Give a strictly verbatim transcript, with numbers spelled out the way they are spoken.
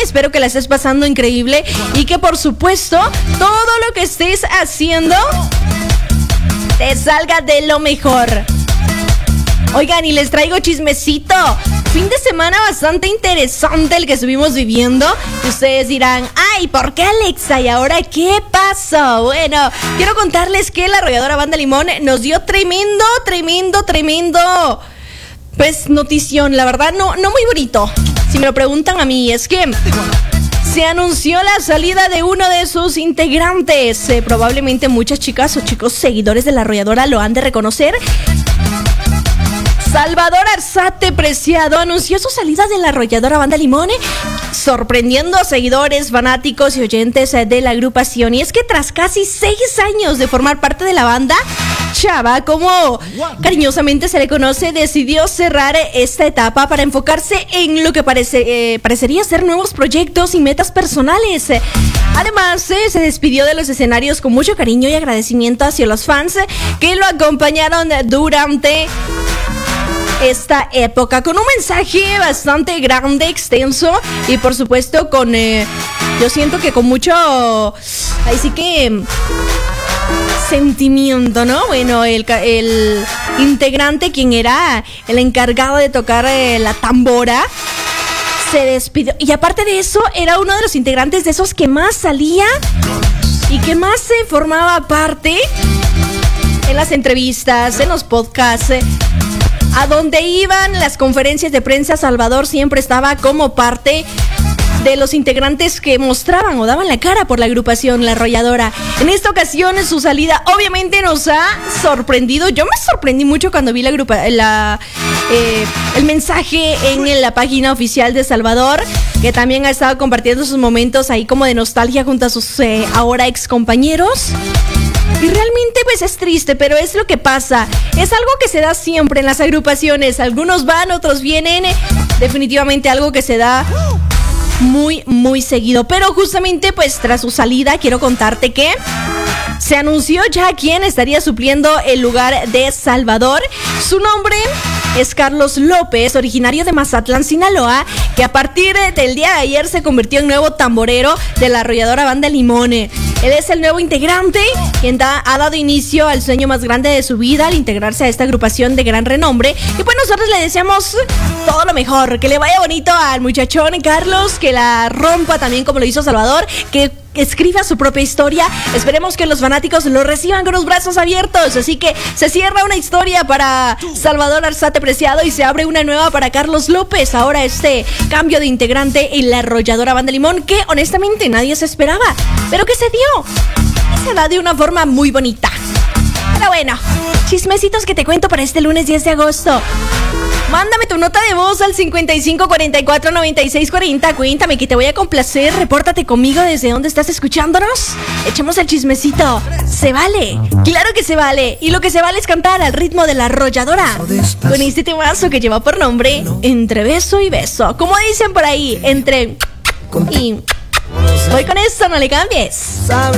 Espero que la estés pasando increíble y que por supuesto todo lo que estés haciendo te salga de lo mejor. Oigan, y les traigo chismecito. Fin de semana bastante interesante el que estuvimos viviendo. Y ustedes dirán, ay, ¿por qué, Alexa? ¿Y ahora qué pasó? Bueno, quiero contarles que la arrolladora Banda Limón nos dio tremendo, tremendo, tremendo, pues, notición. La verdad, no, no muy bonito. Si me lo preguntan a mí, es que se anunció la salida de uno de sus integrantes. Eh, probablemente muchas chicas o chicos seguidores de la arrolladora lo han de reconocer. Salvador Arzate Preciado anunció su salida de la arrolladora Banda Limón, sorprendiendo a seguidores, fanáticos y oyentes de la agrupación. Y es que tras casi seis años de formar parte de la banda, Chava, como cariñosamente se le conoce, decidió cerrar esta etapa para enfocarse en lo que parece, eh, parecería ser nuevos proyectos y metas personales. Además, eh, se despidió de los escenarios con mucho cariño y agradecimiento hacia los fans que lo acompañaron durante esta época, con un mensaje bastante grande, extenso y por supuesto con, eh, yo siento que con mucho, ahí sí que sentimiento, ¿no? Bueno, el, el integrante, quien era el encargado de tocar eh, la tambora, se despidió. Y aparte de eso, era uno de los integrantes de esos que más salía y que más se formaba parte en las entrevistas, en los podcasts. Eh, A donde iban las conferencias de prensa, Salvador siempre estaba como parte de los integrantes que mostraban o daban la cara por la agrupación La Arrolladora. En esta ocasión, su salida obviamente nos ha sorprendido. Yo me sorprendí mucho cuando vi la grupa, la, eh, el mensaje en la página oficial de Salvador, que también ha estado compartiendo sus momentos ahí como de nostalgia junto a sus eh, ahora ex compañeros. Y realmente pues es triste, pero es lo que pasa. Es algo que se da siempre en las agrupaciones. Algunos van, otros vienen. Definitivamente algo que se da muy, muy seguido. Pero justamente pues tras su salida quiero contarte que se anunció ya quién estaría supliendo el lugar de Salvador. Su nombre es Carlos López, originario de Mazatlán, Sinaloa, que a partir del día de ayer se convirtió en nuevo tamborero de la arrolladora Banda Limón. Él es el nuevo integrante, quien da, ha dado inicio al sueño más grande de su vida al integrarse a esta agrupación de gran renombre. Y pues nosotros le deseamos todo lo mejor, que le vaya bonito al muchachón Carlos, que la rompa también como lo hizo Salvador, que escriba su propia historia. Esperemos que los fanáticos lo reciban con los brazos abiertos. Así que se cierra una historia para Salvador Arzate Preciado y se abre una nueva para Carlos López. Ahora este cambio de integrante en la arrolladora Banda Limón, que honestamente nadie se esperaba, pero que se dio. Se da de una forma muy bonita. Pero bueno, chismecitos que te cuento para este lunes diez de agosto. Mándame tu nota de voz al cincuenta y cinco cuarenta y cuatro noventa y seis cuarenta. Cuéntame, que te voy a complacer. Repórtate conmigo desde donde estás escuchándonos. Echemos el chismecito. ¿Se vale? Claro que se vale. Y lo que se vale es cantar al ritmo de la arrolladora, con este temazo que lleva por nombre Entre Beso y Beso. Como dicen por ahí, entre y... Voy con esto, no le cambies.